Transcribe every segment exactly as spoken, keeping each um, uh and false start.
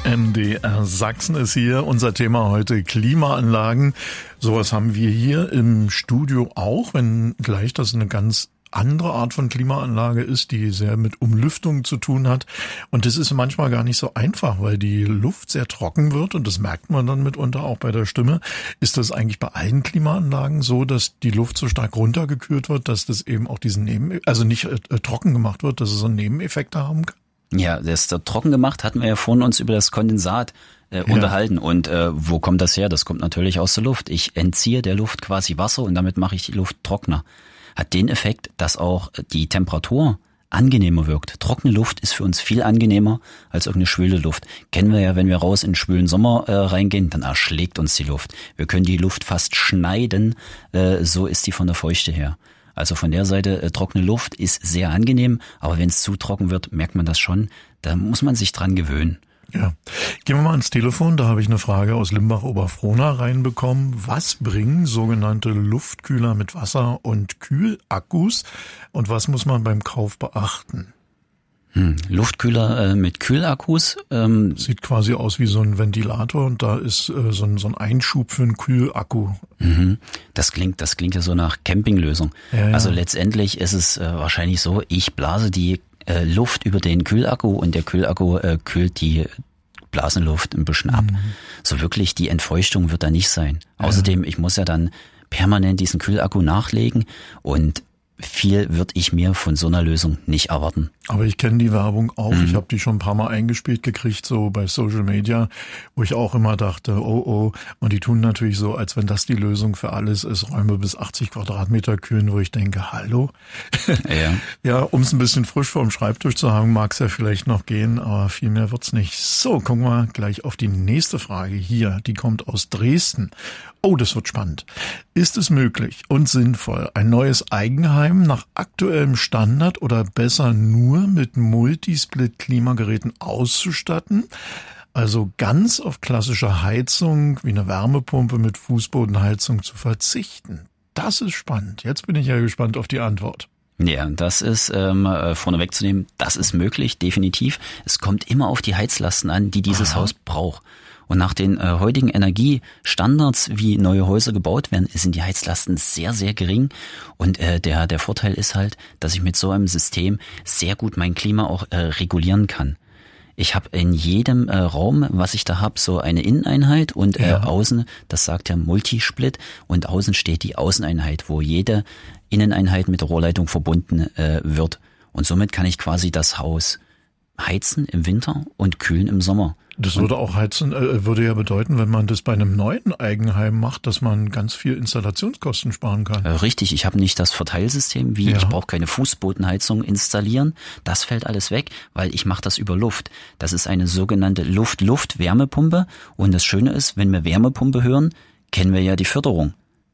M D R Sachsen ist hier. Unser Thema heute Klimaanlagen. Sowas haben wir hier im Studio auch, wenn gleich das eine ganz andere Art von Klimaanlage ist, die sehr mit Umlüftung zu tun hat. Und das ist manchmal gar nicht so einfach, weil die Luft sehr trocken wird und das merkt man dann mitunter auch bei der Stimme. Ist das eigentlich bei allen Klimaanlagen so, dass die Luft so stark runtergekühlt wird, dass das eben auch diesen Neben, also nicht äh, trocken gemacht wird, dass es so einen Nebeneffekt haben kann? Ja, das ist trocken gemacht, hatten wir ja vorhin uns über das Kondensat äh, ja. unterhalten. Und äh, wo kommt das her? Das kommt natürlich aus der Luft. Ich entziehe der Luft quasi Wasser und damit mache ich die Luft trockener. Hat den Effekt, dass auch die Temperatur angenehmer wirkt. Trockene Luft ist für uns viel angenehmer als irgendeine schwüle Luft. Kennen wir ja, wenn wir raus in den schwülen Sommer äh, reingehen, dann erschlägt uns die Luft. Wir können die Luft fast schneiden, äh, so ist die von der Feuchte her. Also von der Seite, äh, trockene Luft ist sehr angenehm, aber wenn es zu trocken wird, merkt man das schon. Da muss man sich dran gewöhnen. Ja, gehen wir mal ans Telefon. Da habe ich eine Frage aus Limbach-Oberfrohna reinbekommen. Was bringen sogenannte Luftkühler mit Wasser- und Kühlakkus und was muss man beim Kauf beachten? Hm, Luftkühler äh, mit Kühlakkus. Ähm, Sieht quasi aus wie so ein Ventilator und da ist äh, so, ein, so ein Einschub für einen Kühlakku. Mhm. Das klingt, das klingt ja so nach Campinglösung. Ja, ja. Also letztendlich ist es äh, wahrscheinlich so, ich blase die äh, Luft über den Kühlakku und der Kühlakku äh, kühlt die Blasenluft ein bisschen ab. Mhm. So wirklich die Entfeuchtung wird da nicht sein. Ja. Außerdem, ich muss ja dann permanent diesen Kühlakku nachlegen und viel würde ich mir von so einer Lösung nicht erwarten. Aber ich kenne die Werbung auch. Mhm. Ich habe die schon ein paar Mal eingespielt gekriegt, so bei Social Media, wo ich auch immer dachte, oh oh. Und die tun natürlich so, als wenn das die Lösung für alles ist, Räume bis achtzig Quadratmeter kühlen, wo ich denke, hallo? Ja, ja, um es ein bisschen frisch vorm Schreibtisch zu haben, mag es ja vielleicht noch gehen, aber viel mehr wird's nicht. So, gucken wir gleich auf die nächste Frage hier. Die kommt aus Dresden. Oh, das wird spannend. Ist es möglich und sinnvoll, ein neues Eigenheim nach aktuellem Standard oder besser nur mit Multisplit-Klimageräten auszustatten? Also ganz auf klassische Heizung wie eine Wärmepumpe mit Fußbodenheizung zu verzichten? Das ist spannend. Jetzt bin ich ja gespannt auf die Antwort. Ja, das ist ähm, vorne wegzunehmen, das ist möglich, definitiv. Es kommt immer auf die Heizlasten an, die dieses Aha. Haus braucht. Und nach den äh, heutigen Energiestandards, wie neue Häuser gebaut werden, sind die Heizlasten sehr, sehr gering. Und äh, der der Vorteil ist halt, dass ich mit so einem System sehr gut mein Klima auch äh, regulieren kann. Ich habe in jedem äh, Raum, was ich da habe, so eine Inneneinheit und äh, ja. außen, das sagt ja Multisplit, und außen steht die Außeneinheit, wo jede Inneneinheit mit der Rohrleitung verbunden äh, wird. Und somit kann ich quasi das Haus heizen im Winter und kühlen im Sommer. Das würde auch heizen, äh, würde ja bedeuten, wenn man das bei einem neuen Eigenheim macht, dass man ganz viel Installationskosten sparen kann. Äh, richtig, ich habe nicht das Verteilsystem, wie ja. ich brauche keine Fußbodenheizung installieren. Das fällt alles weg, weil ich mache das über Luft. Das ist eine sogenannte Luft-Luft-Wärmepumpe. Und das Schöne ist, wenn wir Wärmepumpe hören, kennen wir ja die Förderung.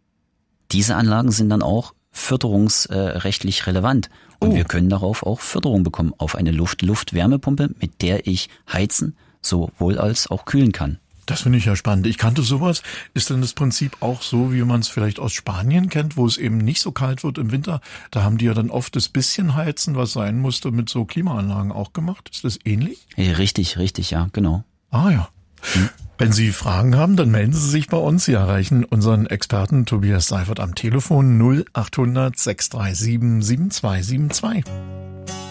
Diese Anlagen sind dann auch förderungsrechtlich relevant. Und oh. wir können darauf auch Förderung bekommen auf eine Luft-Luft-Wärmepumpe, mit der ich heizen, sowohl als auch kühlen kann. Das finde ich ja spannend. Ich kannte sowas. Ist denn das Prinzip auch so, wie man es vielleicht aus Spanien kennt, wo es eben nicht so kalt wird im Winter? Da haben die ja dann oft das bisschen Heizen, was sein musste, mit so Klimaanlagen auch gemacht. Ist das ähnlich? Ja, richtig, richtig, ja, genau. Ah ja. Hm. Wenn Sie Fragen haben, dann melden Sie sich bei uns. Sie erreichen unseren Experten Tobias Seifert am Telefon null achthundert sechshundertsiebenundsiebzig sieben zwei sieben zwei.